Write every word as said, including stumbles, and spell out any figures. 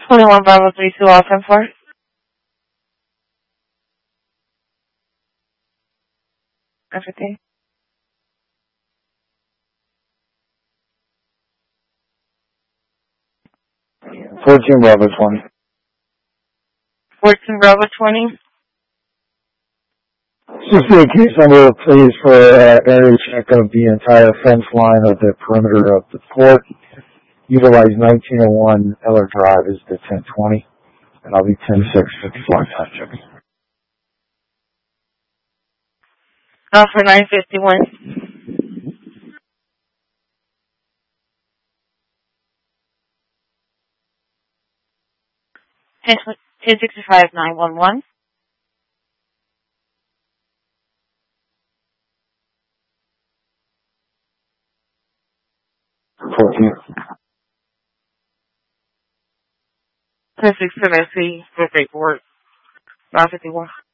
twenty-one Bravo three two all ten four. Everything. fourteen Bravo twenty. fourteen Bravo twenty. Just a case number, please, for uh, area check of the entire fence line of the perimeter of the port. Utilize nineteen oh one Eller Drive is the ten twenty, and I'll be ten six fifty-four time checking. Uh, for nine fifty-one. ten sixty-five nine one one. fourteen. ten sixty-seven C, for paperwork. nine fifty-one.